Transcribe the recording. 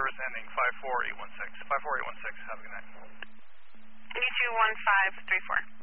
service ending 54816. 54816, have a good night. You 21534.